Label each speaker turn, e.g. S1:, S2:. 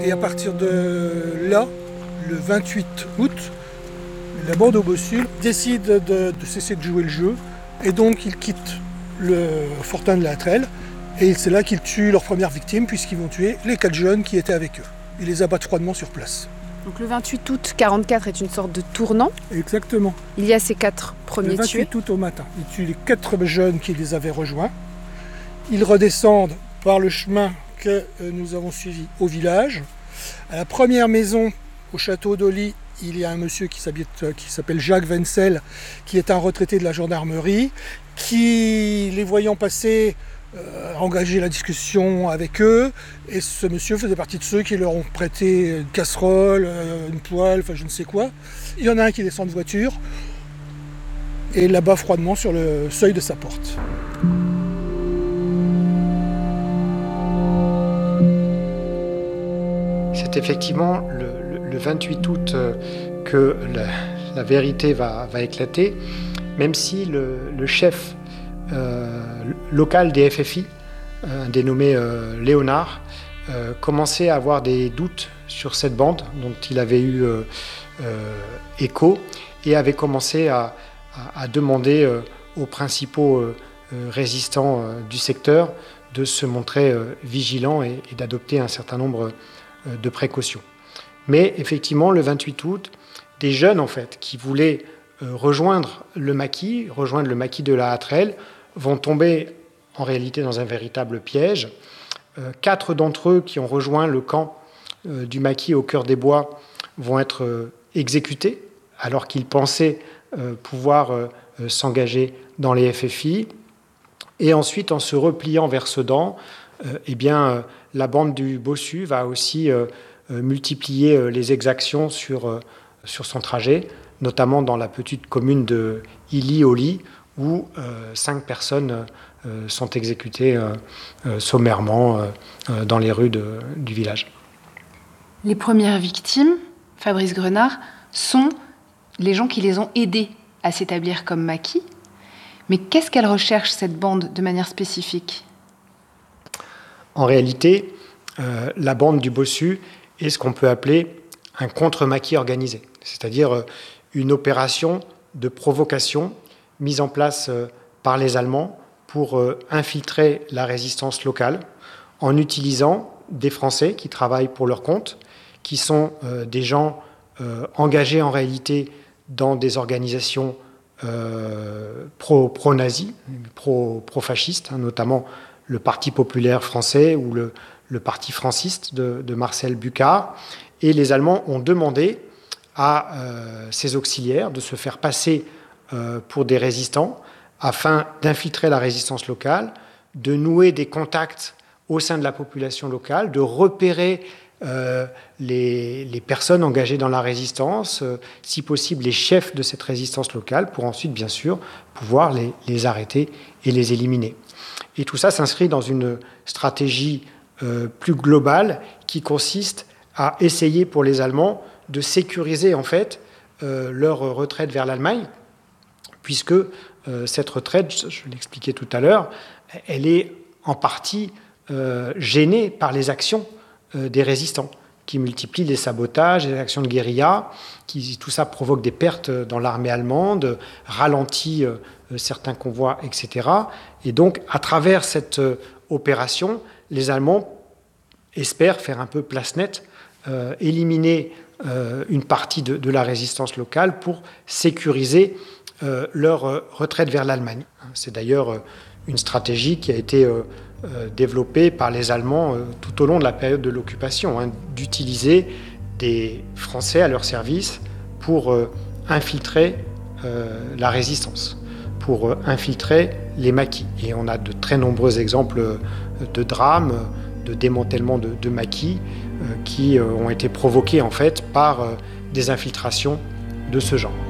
S1: Et à partir de là, le 28 août, la bande au bossu décide de cesser de jouer le jeu et donc ils quittent le fortin de la Hatrel et c'est là qu'ils tuent leur première victime puisqu'ils vont tuer les 4 jeunes qui étaient avec eux. Ils les abattent froidement sur place.
S2: Donc le 28 août 44 est une sorte de tournant.
S1: Exactement.
S2: Il y a ces 4 premiers tués.
S1: Le 28 août au matin, ils tuent les 4 jeunes qui les avaient rejoints. Ils redescendent par le chemin que nous avons suivi au village. À la première maison, au château d'Oli, il y a un monsieur qui s'appelle Jacques Wenzel, qui est un retraité de la gendarmerie, qui, les voyant passer, a engagé la discussion avec eux. Et ce monsieur faisait partie de ceux qui leur ont prêté une casserole, une poêle, enfin je ne sais quoi. Il y en a un qui descend de voiture et l'abat froidement sur le seuil de sa porte.
S3: C'est effectivement le 28 août que la vérité va éclater, même si le chef local des FFI, un dénommé Léonard, commençait à avoir des doutes sur cette bande dont il avait eu écho et avait commencé à demander aux principaux résistants du secteur de se montrer vigilants et d'adopter un certain nombre de précautions. Mais effectivement, le 28 août, des jeunes en fait qui voulaient rejoindre le maquis de la Hatrel, vont tomber en réalité dans un véritable piège. 4 d'entre eux qui ont rejoint le camp du maquis au cœur des bois vont être exécutés alors qu'ils pensaient pouvoir s'engager dans les FFI. Et ensuite, en se repliant vers Sedan, la bande du bossu va aussi multiplier les exactions sur son trajet, notamment dans la petite commune de Illy-Oli, où 5 personnes sont exécutées sommairement dans les rues du village.
S4: Les premières victimes, Fabrice Grenard, sont les gens qui les ont aidés à s'établir comme maquis. Mais qu'est-ce qu'elle recherche, cette bande, de manière spécifique ?
S3: En réalité, la bande du bossu est ce qu'on peut appeler un contre-maquis organisé, c'est-à-dire une opération de provocation mise en place par les Allemands pour infiltrer la résistance locale en utilisant des Français qui travaillent pour leur compte, qui sont des gens engagés en réalité dans des organisations pro-nazis, pro-fascistes, notamment le Parti populaire français ou le Parti franciste de Marcel Bucard. Et les Allemands ont demandé à ces auxiliaires de se faire passer pour des résistants afin d'infiltrer la résistance locale, de nouer des contacts au sein de la population locale, de repérer les personnes engagées dans la résistance, si possible les chefs de cette résistance locale, pour ensuite, bien sûr, pouvoir les arrêter et les éliminer. Et tout ça s'inscrit dans une stratégie plus globale qui consiste à essayer pour les Allemands de sécuriser en fait leur retraite vers l'Allemagne, puisque cette retraite, je l'expliquais tout à l'heure, elle est en partie gênée par les actions des résistants, qui multiplient les sabotages, les actions de guérilla, tout ça provoque des pertes dans l'armée allemande, ralentit certains convois, etc. Et donc, à travers cette opération, les Allemands espèrent faire un peu place nette, éliminer une partie de la résistance locale pour sécuriser leur retraite vers l'Allemagne. C'est d'ailleurs une stratégie qui a été développée par les Allemands tout au long de la période de l'occupation, d'utiliser des Français à leur service pour infiltrer la résistance, pour infiltrer les maquis. Et on a de très nombreux exemples de drames, de démantèlement de maquis qui ont été provoqués en fait par des infiltrations de ce genre.